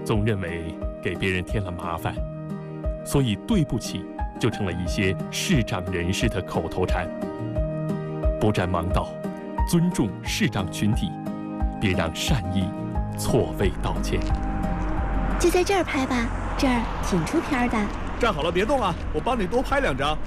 总认为给别人添了麻烦，所以对不起就成了一些视障人士的口头禅。不占盲道，尊重视障群体，别让善意错位道歉。 就在这儿拍吧，这儿挺出片的。 站好了，别动啊，我帮你多拍2张。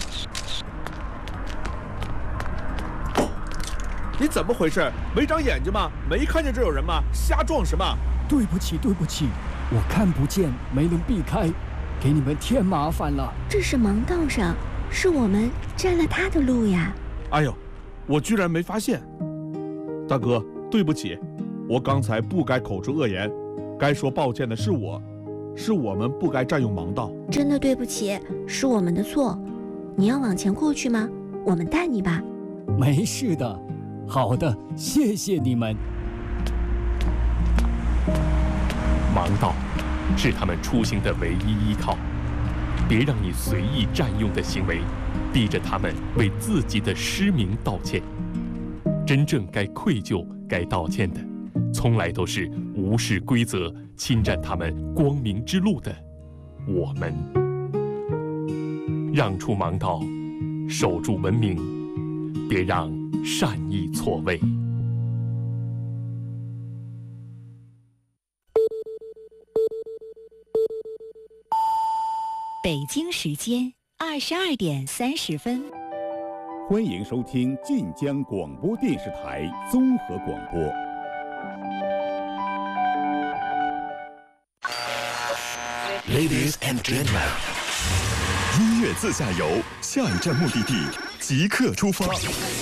你怎么回事？没长眼睛吗？没看见这有人吗？瞎撞什么？ 对不起，对不起，我看不见，没能避开，给你们添麻烦了。 这是盲道上，是我们占了他的路呀。 哎呦，我居然没发现。大哥，对不起，我刚才不该口出恶言，该说抱歉的是我，是我们不该占用盲道。 真的对不起，是我们的错。你要往前过去吗？我们带你吧。 没事的。好的，谢谢你们。 盲道是他们出行的唯一依靠，别让你随意占用的行为逼着他们为自己的失明道歉。真正该愧疚、该道歉的，从来都是无视规则、侵占他们光明之路的我们。让出盲道，守住文明，别让善意错位。 北京时间22点30分， 欢迎收听晋江广播电视台综合广播。 Ladies and gentlemen， 音乐自驾游，下一站目的地即刻出发。